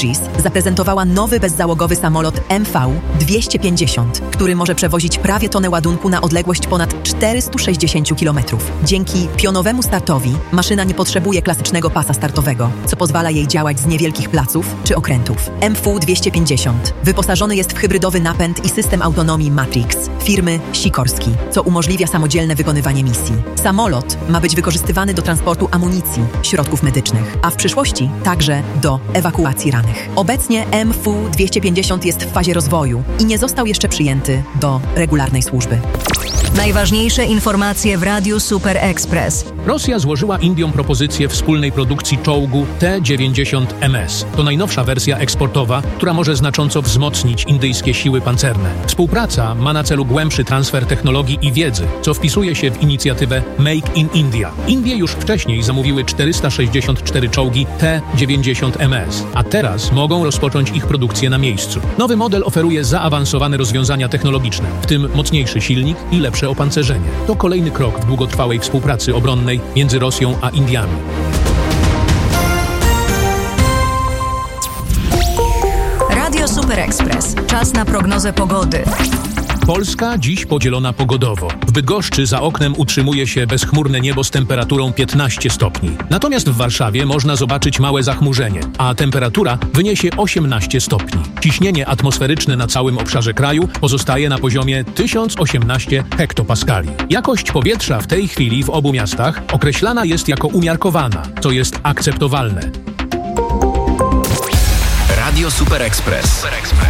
Technologies zaprezentowała nowy bezzałogowy samolot MV-250, który może przewozić prawie tonę ładunku na odległość ponad 460 km. Dzięki pionowemu startowi maszyna nie potrzebuje klasycznego pasa startowego, co pozwala jej działać z niewielkich placów czy okrętów. MV-250 wyposażony jest w hybrydowy napęd i system autonomii Matrix firmy Sikorski, co umożliwia samodzielne wykonywanie misji. Samolot ma być wykorzystywany do transportu amunicji, środków medycznych, a w przyszłości także do ewakuacji rannych. Obecnie MV-250 jest w fazie rozwoju i nie został jeszcze przyjęty do regularnej służby. Najważniejsze informacje w Radiu Super Express. Rosja złożyła Indiom propozycję wspólnej produkcji czołgu T-90MS. To najnowsza wersja eksportowa, która może znacząco wzmocnić indyjskie siły pancerne. Współpraca ma na celu głębszy transfer technologii i wiedzy, co wpisuje się w inicjatywę Make in India. Indie już wcześniej zamówiły 464 czołgi T-90MS, a teraz mogą rozpocząć ich produkcję na miejscu. Nowy model oferuje zaawansowane rozwiązania technologiczne, w tym mocniejszy silnik i lepsze opancerzenie. To kolejny krok w długotrwałej współpracy obronnej między Rosją a Indiami. Radio Super Express. Czas na prognozę pogody. Polska dziś podzielona pogodowo. W Bydgoszczy za oknem utrzymuje się bezchmurne niebo z temperaturą 15 stopni. Natomiast w Warszawie można zobaczyć małe zachmurzenie, a temperatura wyniesie 18 stopni. Ciśnienie atmosferyczne na całym obszarze kraju pozostaje na poziomie 1018 hektopaskali. Jakość powietrza w tej chwili w obu miastach określana jest jako umiarkowana, co jest akceptowalne. Radio Super Express.